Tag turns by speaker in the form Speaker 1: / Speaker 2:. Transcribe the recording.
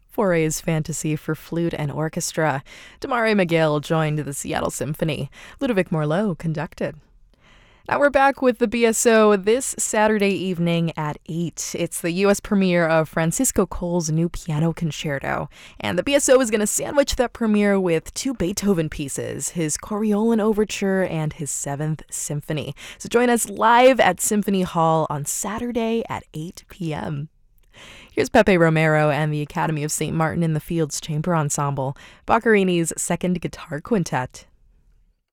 Speaker 1: Fauré's Fantasy for Flute and Orchestra. Damari McGill joined the Seattle Symphony. Ludovic Morlot conducted. Now we're back with the BSO this Saturday evening at 8. It's the U.S. premiere of Francisco Cole's new piano concerto. And the BSO is going to sandwich that premiere with two Beethoven pieces, his Coriolan Overture and his 7th Symphony. So join us live at Symphony Hall on Saturday at 8 p.m. Here's Pepe Romero and the Academy of St. Martin in the Fields Chamber Ensemble, Boccherini's second guitar quintet.